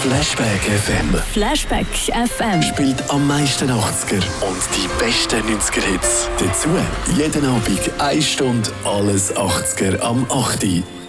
Flashback FM. Flashback FM. Spielt am meisten 80er und die besten 90er-Hits. Dazu jeden Abend 1 Stunde alles 80er am 8.